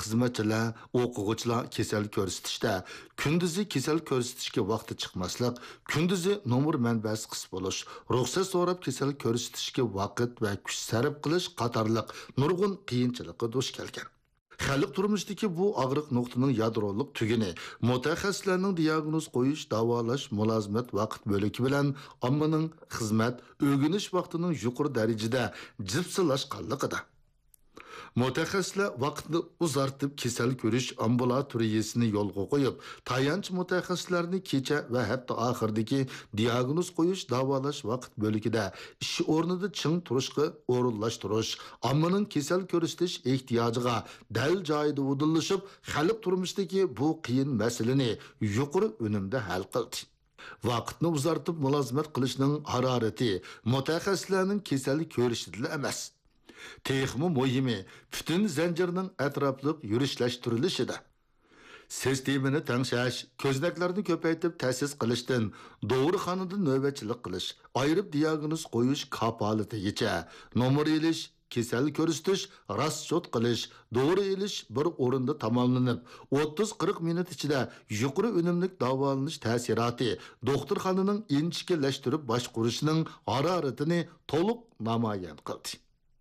xizmatchilar, o'quvchilar kasal ko'rsatishda kunduzi kasal ko'rsatishga vaqti chiqmaslik, kunduzi nomer manbasi qis bo'lish, ruxsat so'rab kasal ko'rsatishga vaqt va kuch sarf qilish qatorliq nurg'un qiyinchilikqa duch kelgan. Xalq turmushdagi bu og'riq nuqtaning yadroliq tuguni mutaxassislarning diagnoz qo'yish, davolash, mulozimat vaqt bo'ligi bilan ommaning xizmat, o'rganish vaqtining yuqori darajada jipsilashganligida. Mutaxassislar vaqtni uzartib kasal ko'rish ambulatoriyasini yo'lga qo'yib, tayanch mutaxassislarni kecha va hatto oxirdagi diagnoz qo'yish, davolash vaqt bo'ligida ish o'rnida ching turishga o'rinlashtirish, ommaning kasal ko'rsatish ehtiyojiga dal joyida udillashib, xalq turmushdagi bu qiyin masalani yuqori unumda hal qildi. Vaqtni uzartib mulozimat qilishning harorati mutaxassislarning kasal ko'rishida emas. Texmi muhimi bütün zanjirning atrofliq yurishlashtirilishidir. Sistemani tangshash, ko'znaklarni ko'paytib ta'sis qilishdan, dovurxonada navbatchilik qilish, ayirib diagnoz qo'yish kapolatigacha, nomer elish, kasal ko'rsatish, raschot qilish, dori elish bir o'rinda tomonlanib, 30-40 minut ichida yuqori unumli davolanish ta'siroti doktorxonaning inchikilashtirib boshqarishining haroratini to'liq namoyon qildi.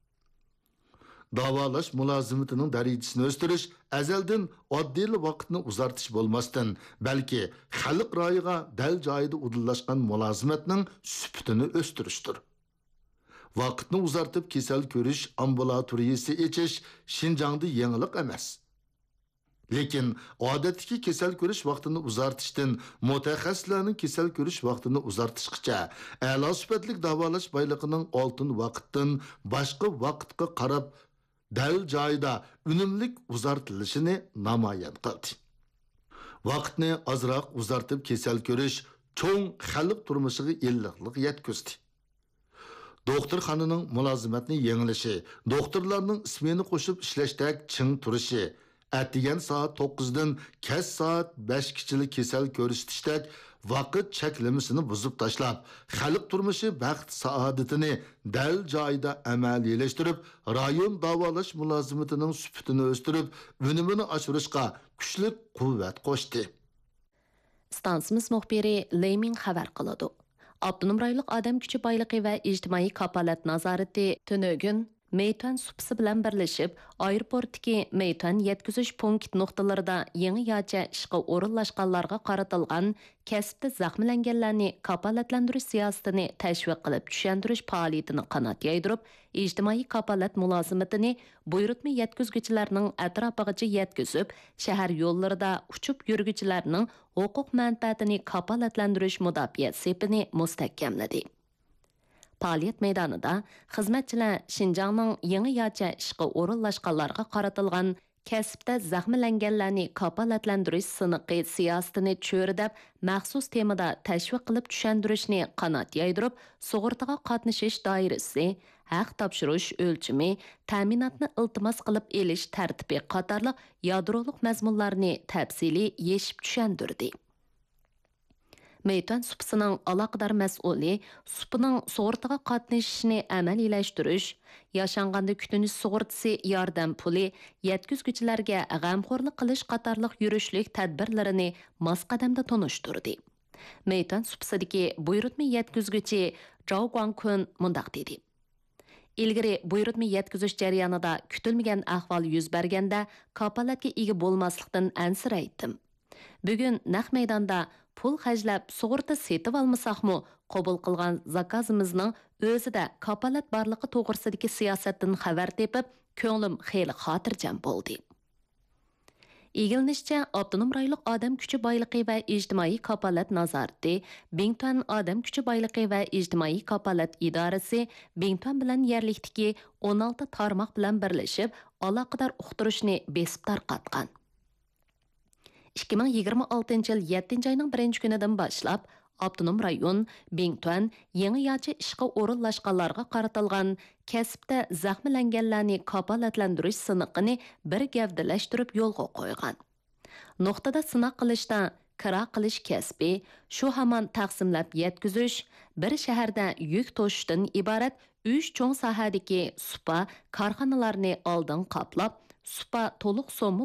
Davolash mulozimatining darajasini o'stirish azaldan oddiy vaqtni uzartish bo'lmasdan, balki xalq ro'yiga dal joyida udillashgan mulozimatning sifatini o'stirishdir. Vaqtni uzartib kasal ko'rish ambulatoriyasi echish Xinjiangda yangilik emas. Lekin odatdagi kasal ko'rish vaqtini uzartishdan mutaxassislarning kasal ko'rish vaqtini uzartishgacha a'lo sifatli davolash boyligining oltin vaqtdan boshqa vaqtga qarab dal joyida unumlik uzartilishini namoyon qildi. Vaqtni azroq uzartib kasal ko'rish cho'ng xalq turmushiga illiqlik yetkazdi. Doktorxonaning mulozimatni yengilishi, doktorlarning ismini qo'shib ishlashdek ching turishi, atigan soat 9dan kech soat 5 kichilik kasal ko'rsatishdak vaqt cheklamasini buzib tashlab, xalq turmushi baxt saodatini dal joyida amaliylashtirib, rayon davolash mulozimatining sifatini o'stirib, unumini oshirishga kuchli quvvat qo'shdi. Stansimiz muxbiri Leymin xabar qiladi. Abdunum rayonluq odam kuchi boyligi va ijtimoiy kapolat nazorati tunugün Meytan supsi bilan birlashib, aeroportdagi Meytan yetkizish punkt nuqtalarida yangi yacha ishga o'rinlashganlarga qaratilgan kasbda zaxmlanganlarni kapolatlantirish siyosatini tashviq qilib tushuntirish faoliyatini qanot yaydirib, ijtimoiy kapolat mulozimatini buyurtma yetkizuvchilarning atrofigacha yetkizib, shahar yo'llarida uchib yuruvchilarning huquq manfaatini kapolatlantirish mudofaa sepini mustahkamladi. Faoliyat meydanida xizmatchilar Xinjiangning yangi yacha ishga o'rinlashganlarga qaratilgan kasbda zaxmlanganlarni kapolatlantirish siniqi siyosatini cho'ridab, maxsus temada tashviq qilib tushuntirishni qanot yaydirib, sug'urtaga qatnashish doirasi, haq topshirish o'lchami, ta'minotni iltimos qilib elish tartibi qatorliq yadroliq mazmunlarni tafsiliy yechib tushuntirdi. Meytan supsining aloqador mas'uli supining sug'urtaga qatnashishini amaliylashtirish, yashanğanda kutunish sug'urtasi yordam puli, yetkazuvchilarga g'amxo'rlik qilish qatorliq yurishlik tadbirlarini mos qadamda tunishtirdi. Meytan supsidagi buyurtma yetkazuvchi Zhao Guangkun mundaq dedi. Ilgari buyurtma yetkazish jarayonida kutilmagan ahvol yuz berganda kapolatga ega bo'lmaslikdan ansiraydim. Bugun naq maydonda pul xajlab sug'urta setib olmasaqmi, qabul qilgan zakazimizning o'zida kapolat barligi to'g'risidagi siyosatdan xabar tepib, ko'nglim xeyli xotirjam bo'ldi. Egilinishcha, Abdunum rayonluq odam kuchi boyligi va ijtimoiy kapolat nazorati, Bingtuan odam kuchi boyligi va ijtimoiy kapolat idorasi Bingtuan bilan yerlikdagi 16 tarmoq bilan birlashib, aloqador uqtirishni besib tarqatgan. 2026 yil 7 ayning 1 kunidan boshlab Abdunum rayon Bingtuan yangi yacha ishga o'rinlashganlarga qaratilgan kasbda zaxmlanganlarni kapolatlantirish siniqini bir gavdalashtirib yo'lga qo'ygan. Nuqtada sinoq qilishda kira qilish kasbi, shu hamon taqsimlab yetkizish, bir shaharda yuk to'shishdan iborat 3 cho'ng sohadagi supa korxonalarni oldin qoplab, supa to'liq so'mni